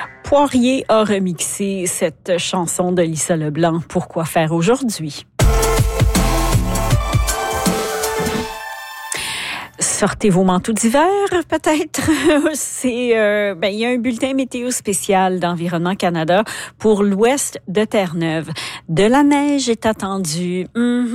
Poirier a remixé cette chanson de Lisa Leblanc, Pourquoi faire aujourd'hui? Sortez vos manteaux d'hiver, peut-être. Il y a un bulletin météo spécial d'Environnement Canada pour l'ouest de Terre-Neuve. De la neige est attendue.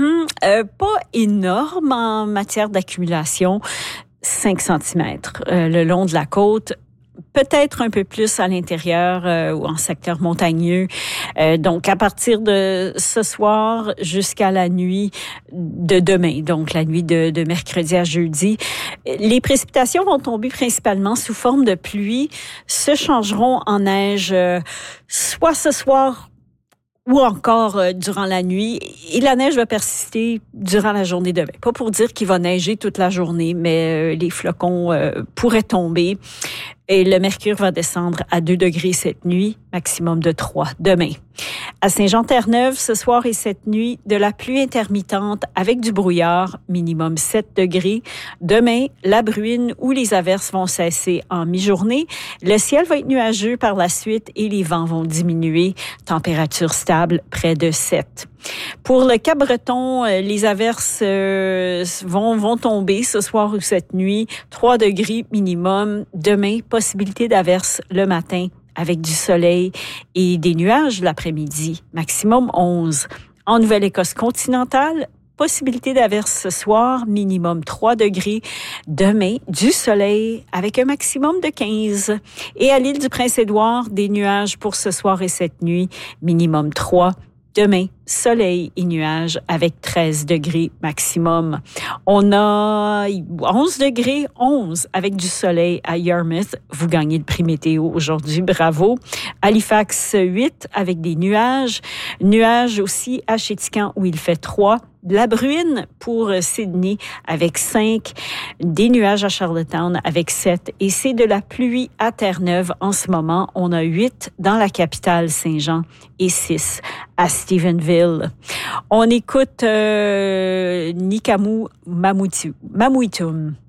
Pas énorme en matière d'accumulation. 5 cm le long de la côte. Peut-être un peu plus à l'intérieur ou en secteur montagneux. Donc, à partir de ce soir jusqu'à la nuit de demain, donc la nuit de mercredi à jeudi, les précipitations vont tomber principalement sous forme de pluie, se changeront en neige soit ce soir ou encore durant la nuit. Et la neige va persister durant la journée demain. Pas pour dire qu'il va neiger toute la journée, mais les flocons pourraient tomber. Et le mercure va descendre à 2 degrés cette nuit, maximum de 3 demain. À Saint-Jean-Terre-Neuve, ce soir et cette nuit, de la pluie intermittente avec du brouillard, minimum 7 degrés. Demain, la bruine ou les averses vont cesser en mi-journée. Le ciel va être nuageux par la suite et les vents vont diminuer. Température stable, près de 7. Pour le Cap-Breton, les averses vont tomber ce soir ou cette nuit. 3 degrés minimum. Demain, possibilité d'averses le matin avec du soleil et des nuages l'après-midi. Maximum 11. En Nouvelle-Écosse continentale, possibilité d'averses ce soir, minimum 3 degrés. Demain, du soleil avec un maximum de 15. Et à l'île du Prince-Édouard, des nuages pour ce soir et cette nuit, minimum 3. Demain, soleil et nuages avec 13 degrés maximum. On a 11 degrés, 11 avec du soleil à Yarmouth. Vous gagnez le prix météo aujourd'hui, bravo. Halifax, 8 avec des nuages. Nuages aussi à Chéticamp où il fait 3. De la bruine pour Sydney avec 5, des nuages à Charlottetown avec 7 et c'est de la pluie à Terre-Neuve en ce moment. On a 8 dans la capitale Saint-Jean et 6 à Stephenville. On écoute Nikamu Mamouitoum.